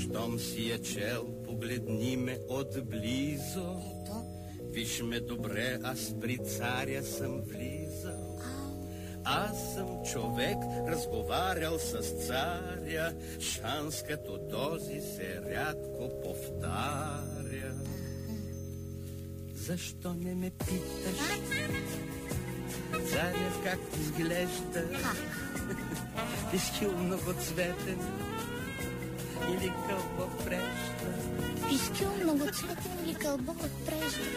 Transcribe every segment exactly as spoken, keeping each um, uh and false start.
Щом си я чел, погледни ме отблизо. Ето. Виж ме добре, аз при царя съм влизал. Аз съм човек, разговарял с царя. Шанс като този се рядко повтаря. Защо не ме питаш? Царят как изглежда? Пискил многоцветен или кълбо прежда? Пискил многоцветен или кълбо от прежда?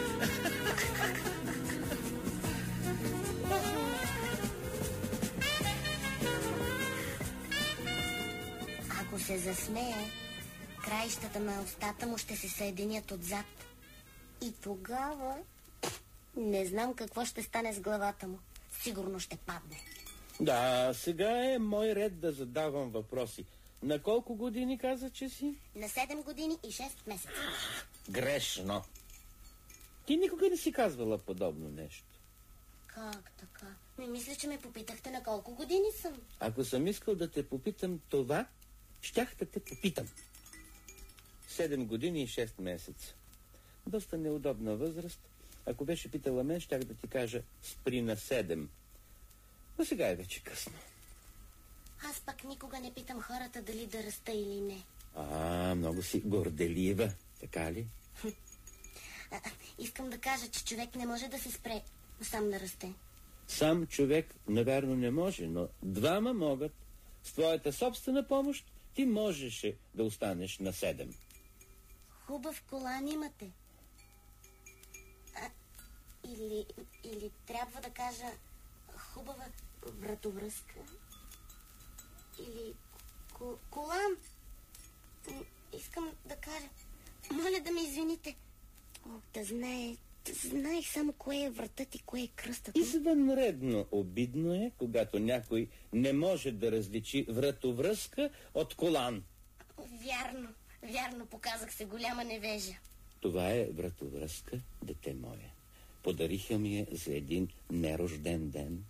Ако се засмее, краищата на устата му ще се съединят отзад. И тогава не знам какво ще стане с главата му. Сигурно ще падне. Да, сега е мой ред да задавам въпроси. На колко години каза, че си? На седем години и шест месеца. Грешно. Ти никога не си казвала подобно нещо. Как така? Не мисля, че ме попитахте на колко години съм. Ако съм искал да те попитам това, щях да те попитам. Седем години и шест месеца. Доста неудобна възраст. Ако беше питала мен, щях да ти кажа спри на седем. Но сега е вече късно. Аз пък никога не питам хората дали да раста или не. А, много си горделива, така ли? А, искам да кажа, че човек не може да се спре сам да расте. Сам човек, навярно, не може, но двама могат. С твоята собствена помощ ти можеше да останеш на седем. Хубав колан имате. А, или, или трябва да кажа хубава вратовръзка. Или ко, колан. Искам да кажа. Моля да ме извините. О, да знае, да знаех само кое е вратът и кое е кръстът. Извънредно обидно е, когато някой не може да различи вратовръзка от колан. Вярно, вярно, показах се голяма невежа. Това е вратовръзка, дете мое. Подариха ми я за един нерожден ден.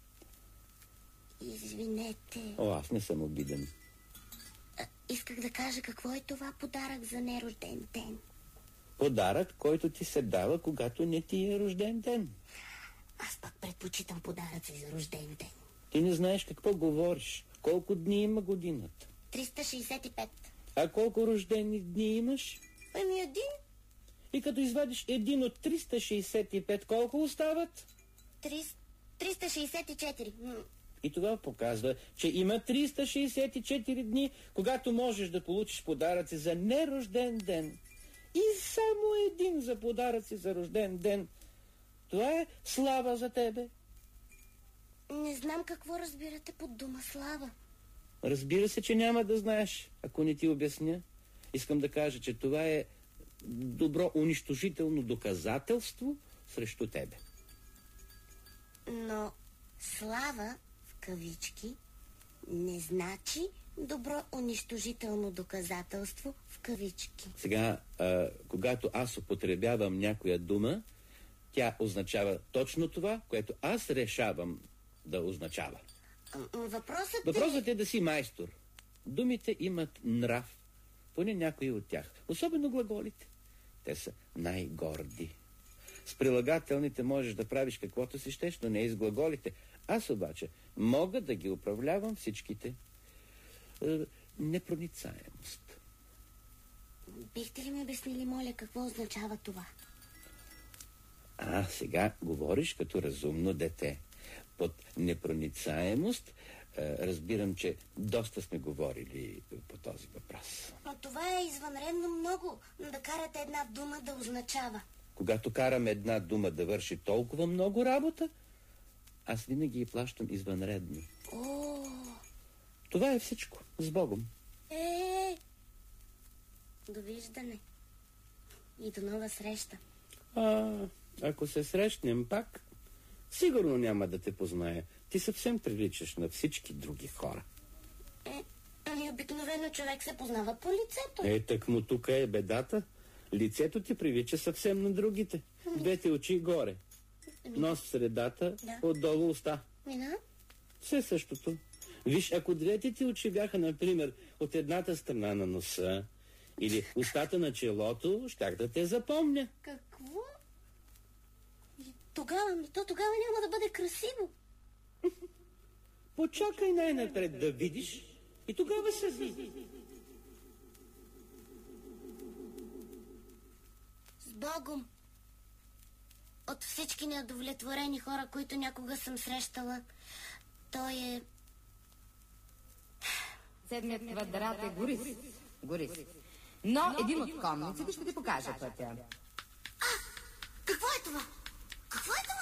Извинете. О, аз не съм обиден. А, исках да кажа какво е това подарък за нерожден ден. Подарък, който ти се дава, когато не ти е рожден ден. Аз пък предпочитам подаръци за рожден ден. Ти не знаеш какво говориш. Колко дни има годината? триста шейсет и пет. А колко рождени дни имаш? Ами един. И като извадиш един от триста шейсет и пет, колко остават? триста шейсет и четири. И това показва, че има триста шейсет и четири дни, когато можеш да получиш подаръци за нерожден ден. И само един за подаръци за рожден ден. Това е слава за тебе. Не знам какво разбирате под дума слава. Разбира се, че няма да знаеш, ако не ти обясня. Искам да кажа, че това е добро унищожително доказателство срещу тебе. Но слава, в кавички, не значи добро унищожително доказателство в кавички. Сега, а, когато аз употребявам някоя дума, тя означава точно това, което аз решавам да означава. Въпросът е... Въпросът е да си майстор. Думите имат нрав, поне някои от тях. Особено глаголите. Те са най-горди. С прилагателните можеш да правиш каквото си щеш, но не и с глаголите. Аз обаче мога да ги управлявам всичките. Е, непроницаемост. Бихте ли ми обяснили, моля, какво означава това? А, сега говориш като разумно дете. Под непроницаемост е, разбирам, че доста сме говорили по този въпрос. Но това е извънредно много, да карате една дума да означава. Когато карам една дума да върши толкова много работа, аз винаги я плащам извънредно. О! Това е всичко. С Богом. Е! Довиждане. И до нова среща. А, ако се срещнем пак, сигурно няма да те позная. Ти съвсем приличаш на всички други хора. Е, ами обикновено човек се познава по лицето. Е, так му тук е бедата. Лицето ти прилича съвсем на другите. Двете очи горе. Нос в средата, да. Отдолу уста. Мина? Все същото. Виж, ако двете ти очи бяха, например, от едната страна на носа Или устата на челото, щях да те запомня. Какво? И тогава, то тогава няма да бъде красиво. Почакай най-напред да видиш и тогава съди. С Богом! От всички неудовлетворени хора, които някога съм срещала, той е... Седмият квадрат е Горис. Горис. Но един от конниците ще ти покаже пътя. А! Какво е това? Какво е това?